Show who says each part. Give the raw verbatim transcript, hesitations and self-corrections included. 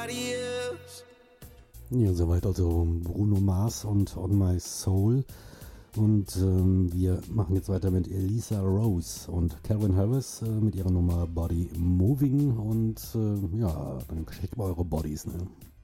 Speaker 1: somebody else.
Speaker 2: Ja, soweit also Bruno Mars und On My Soul. Und ähm, wir machen jetzt weiter mit Elisa Rose und Calvin Harris äh, mit ihrer Nummer Body Moving. Und äh, ja, dann checkt mal eure Bodies, ne?